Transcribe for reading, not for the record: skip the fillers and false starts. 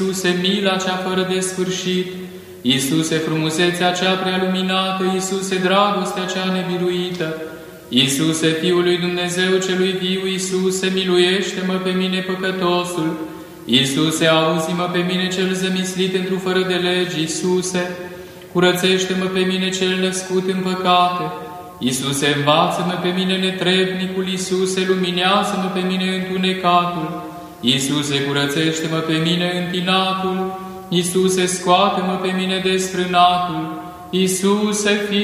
Iisuse, mila cea fără de sfârșit, Iisuse, frumusețea cea prealuminată, Iisuse, dragostea cea nebiruită, Iisuse, Fiul lui Dumnezeu celui viu, Iisuse, miluiește-mă pe mine păcătosul, Iisuse, auzi-mă pe mine cel zămislit într-o fără de legi, Iisuse, curățește-mă pe mine cel născut în păcate, Iisuse, învață-mă pe mine netrebnicul, Iisuse, luminează-mă pe mine întunecatul, Iisuse, curățește-mă pe mine întinatul, Iisuse, scoate-mă pe mine desfrânatul, Iisuse,